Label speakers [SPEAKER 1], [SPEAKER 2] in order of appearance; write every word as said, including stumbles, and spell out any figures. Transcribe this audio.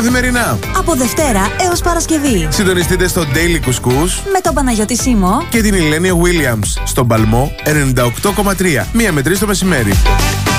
[SPEAKER 1] καθημερινά.
[SPEAKER 2] Από Δευτέρα έως Παρασκευή.
[SPEAKER 1] Συντονιστείτε στο Daily Couscous
[SPEAKER 2] με τον Παναγιώτη Σίμω
[SPEAKER 1] και την Ηλένια Williams στον Παλμό ενενήντα οκτώ κόμμα τρία. Μία με τρεις το μεσημέρι.